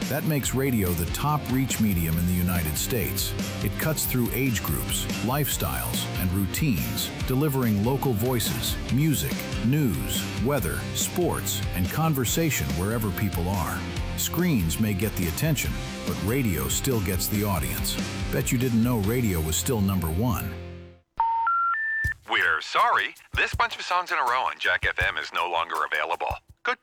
That makes radio the top reach medium in the United States. It cuts through age groups, lifestyles, and routines, delivering local voices, music, news, weather, sports, and conversation wherever people are. Screens may get the attention, but radio still gets the audience. Bet you didn't know radio was still number one. We're sorry, this bunch of songs in a row on Jack FM is no longer available.